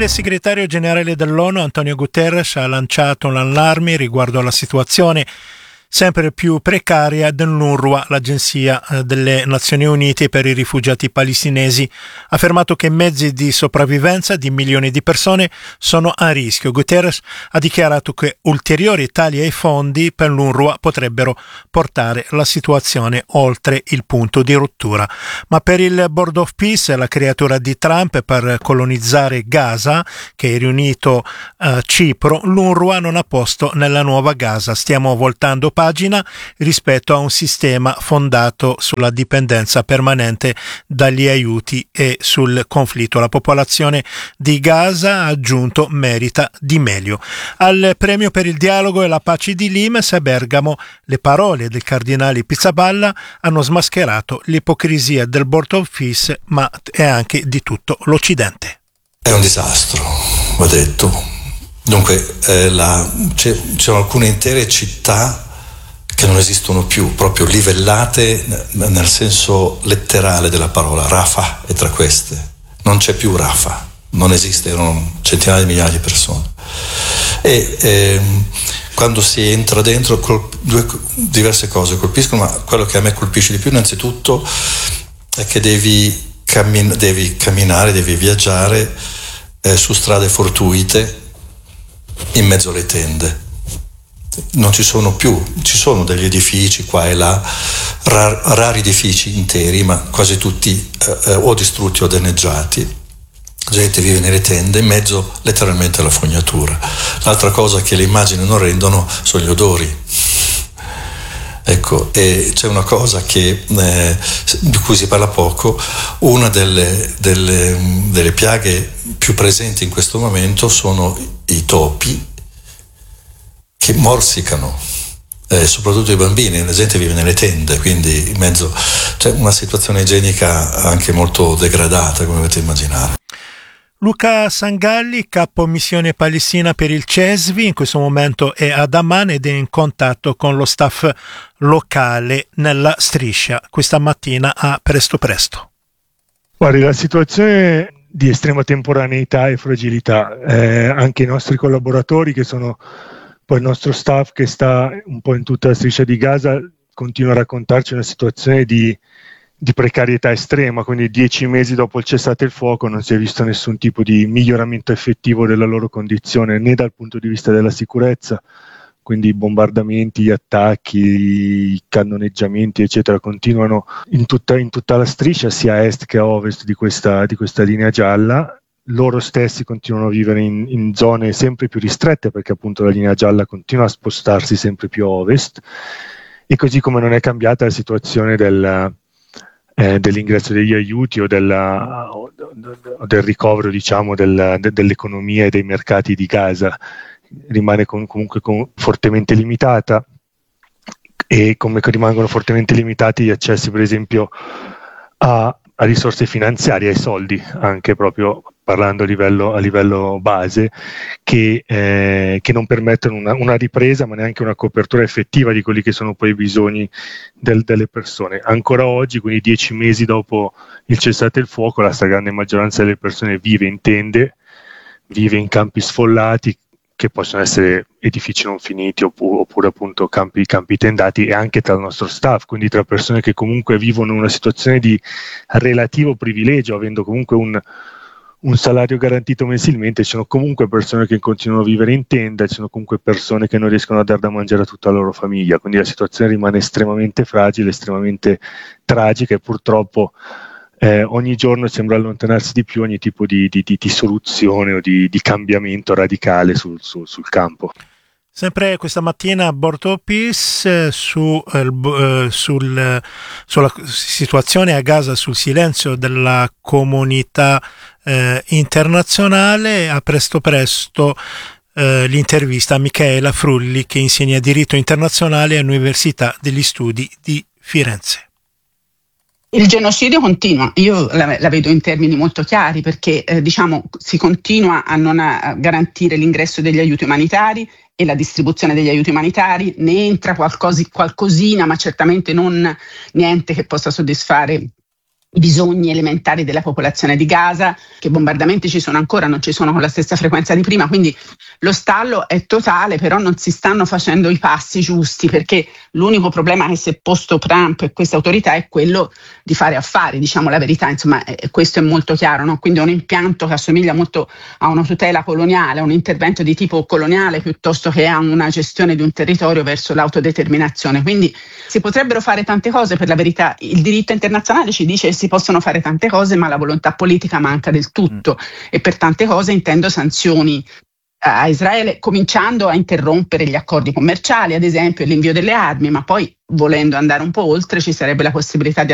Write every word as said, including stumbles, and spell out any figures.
Il segretario generale dell'ONU Antonio Guterres ha lanciato un allarme riguardo alla situazione sempre più precaria dell'UNRWA, l'agenzia delle Nazioni Unite per i rifugiati palestinesi. Ha affermato che i mezzi di sopravvivenza di milioni di persone sono a rischio. Guterres ha dichiarato che ulteriori tagli ai fondi per l'UNRWA potrebbero portare la situazione oltre il punto di rottura. Ma per il Board of Peace, la creatura di Trump per colonizzare Gaza, che è riunito a Cipro, l'UNRWA non ha posto nella nuova Gaza. Stiamo voltando pagina rispetto a un sistema fondato sulla dipendenza permanente dagli aiuti e sul conflitto. La popolazione di Gaza, ha aggiunto, merita di meglio. Al premio per il dialogo e la pace di Limes a Bergamo, le parole del cardinale Pizzaballa hanno smascherato l'ipocrisia del Board of Peace, ma è anche di tutto l'Occidente. È un disastro, ho detto. Dunque, eh, la, c'è, ci sono alcune intere città che non esistono più, proprio livellate nel senso letterale della parola. Rafah è tra queste. Non c'è più Rafah, non esiste, erano centinaia di migliaia di persone. E ehm, quando si entra dentro, colp- due diverse cose colpiscono, ma quello che a me colpisce di più innanzitutto è che devi, cammin- devi camminare, devi viaggiare eh, su strade fortuite in mezzo alle tende. Non ci sono più, ci sono degli edifici qua e là, rar, rari edifici interi, ma quasi tutti eh, o distrutti o danneggiati. La gente vive nelle tende in mezzo letteralmente alla fognatura. L'altra cosa che le immagini non rendono sono gli odori. Ecco, e c'è una cosa che, eh, di cui si parla poco. Una delle, delle, delle piaghe più presenti in questo momento sono i topi, che morsicano, eh, soprattutto i bambini. La gente vive nelle tende, quindi in mezzo c'è una situazione igienica anche molto degradata, come potete immaginare. Luca Sangalli, capo missione Palestina per il C E S V I, in questo momento è ad Amman ed è in contatto con lo staff locale nella striscia questa mattina a Presto Presto. Guardi, la situazione di estrema temporaneità e fragilità, eh, anche i nostri collaboratori, che sono poi il nostro staff che sta un po' in tutta la striscia di Gaza, continua a raccontarci una situazione di, di precarietà estrema, quindi dieci mesi dopo il cessate il fuoco non si è visto nessun tipo di miglioramento effettivo della loro condizione, né dal punto di vista della sicurezza, quindi i bombardamenti, gli attacchi, i cannoneggiamenti eccetera continuano in tutta, in tutta la striscia, sia a est che a ovest di questa, di questa linea gialla. Loro stessi continuano a vivere in, in zone sempre più ristrette, perché appunto la linea gialla continua a spostarsi sempre più a ovest, e così come non è cambiata la situazione del, eh, dell'ingresso degli aiuti o, della, o, o del ricovero, diciamo, del, de, dell'economia e dei mercati di Gaza. Rimane com- comunque com- fortemente limitata, e come rimangono fortemente limitati gli accessi, per esempio, a a risorse finanziarie, ai soldi, anche proprio parlando a livello, a livello base, che, eh, che non permettono una, una ripresa, ma neanche una copertura effettiva di quelli che sono poi i bisogni del, delle persone. Ancora oggi, quindi dieci mesi dopo il cessate il fuoco, la stragrande maggioranza delle persone vive in tende, vive in campi sfollati, che possono essere edifici non finiti oppure, oppure appunto campi, campi tendati, e anche tra il nostro staff, quindi tra persone che comunque vivono in una situazione di relativo privilegio, avendo comunque un, un salario garantito mensilmente. Ci sono comunque persone che continuano a vivere in tenda, ci sono comunque persone che non riescono a dar da mangiare a tutta la loro famiglia, quindi la situazione rimane estremamente fragile, estremamente tragica, e purtroppo Eh, ogni giorno sembra allontanarsi di più ogni tipo di, di, di, di soluzione o di, di cambiamento radicale sul, sul, sul campo. Sempre questa mattina a Board of Peace, su, eh, sul, sulla situazione a Gaza, sul silenzio della comunità eh, internazionale, a Presto Presto eh, l'intervista a Michaela Frulli, che insegna diritto internazionale all'Università degli Studi di Firenze. Il genocidio continua, io la, la vedo in termini molto chiari, perché eh, diciamo si continua a non a garantire l'ingresso degli aiuti umanitari e la distribuzione degli aiuti umanitari, ne entra qualcosa, qualcosina, ma certamente non niente che possa soddisfare i bisogni elementari della popolazione di Gaza, che bombardamenti ci sono ancora, non ci sono con la stessa frequenza di prima, quindi lo stallo è totale, però non si stanno facendo i passi giusti, perché l'unico problema che si è posto Trump e questa autorità è quello di fare affari, diciamo la verità, insomma eh, questo è molto chiaro, no? Quindi è un impianto che assomiglia molto a una tutela coloniale, a un intervento di tipo coloniale piuttosto che a una gestione di un territorio verso l'autodeterminazione, quindi si potrebbero fare tante cose, per la verità il diritto internazionale ci dice che si possono fare tante cose, ma la volontà politica manca del tutto, mm. e per tante cose intendo sanzioni a Israele, cominciando a interrompere gli accordi commerciali, ad esempio l'invio delle armi, ma poi volendo andare un po' oltre ci sarebbe la possibilità di